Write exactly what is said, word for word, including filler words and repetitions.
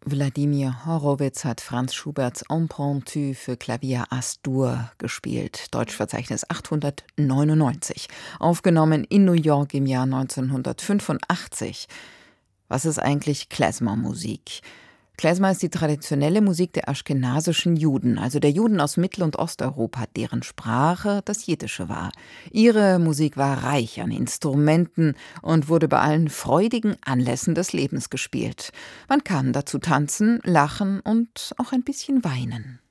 Wladimir Horowitz hat Franz Schuberts Impromptu für Klavier As-Dur gespielt, Deutschverzeichnis achthundertneunundneunzig, aufgenommen in New York im Jahr neunzehnhundertfünfundachtzig. Was ist eigentlich Klezmer-Musik? Klezmer ist die traditionelle Musik der aschkenasischen Juden, also der Juden aus Mittel- und Osteuropa, deren Sprache das Jiddische war. Ihre Musik war reich an Instrumenten und wurde bei allen freudigen Anlässen des Lebens gespielt. Man kann dazu tanzen, lachen und auch ein bisschen weinen.